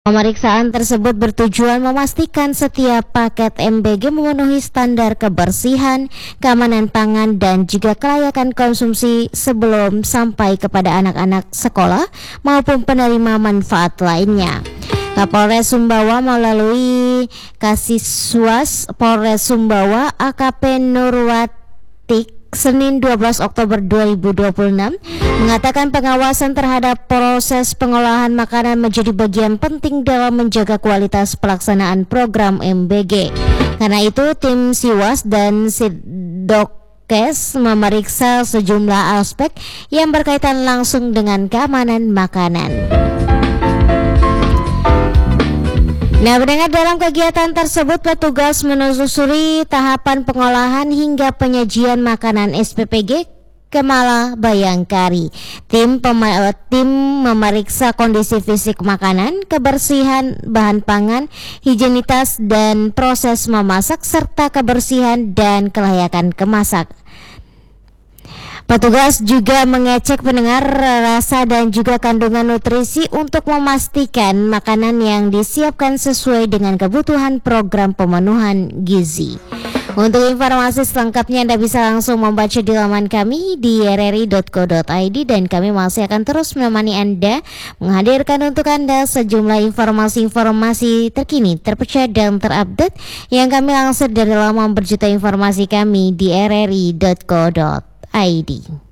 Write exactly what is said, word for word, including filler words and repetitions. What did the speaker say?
Pemeriksaan tersebut bertujuan memastikan setiap paket M B G memenuhi standar kebersihan, keamanan pangan, dan juga kelayakan konsumsi sebelum sampai kepada anak-anak sekolah maupun penerima manfaat lainnya. Kapolres Sumbawa melalui Kasiswas Polres Sumbawa A K P Nurwatik Senin dua belas Oktober dua ribu dua puluh enam mengatakan pengawasan terhadap proses pengolahan makanan menjadi bagian penting dalam menjaga kualitas pelaksanaan program M B G. Karena itu tim Siwas dan Sidokes memeriksa sejumlah aspek yang berkaitan langsung dengan keamanan makanan. Nah, mendengar dalam kegiatan tersebut petugas menelusuri tahapan pengolahan hingga penyajian makanan S P P G Kemala Bayangkari. Tim pema- tim memeriksa kondisi fisik makanan, kebersihan bahan pangan, higienitas dan proses memasak serta kebersihan dan kelayakan kemasak. Petugas juga mengecek pendengar rasa dan juga kandungan nutrisi untuk memastikan makanan yang disiapkan sesuai dengan kebutuhan program pemenuhan gizi. Untuk informasi selengkapnya Anda bisa langsung membaca di laman kami di r r i dot co dot i d dan kami masih akan terus menemani Anda menghadirkan untuk Anda sejumlah informasi-informasi terkini, terpercaya dan terupdate yang kami lansir dari laman berjuta informasi kami di r r i dot co dot i d.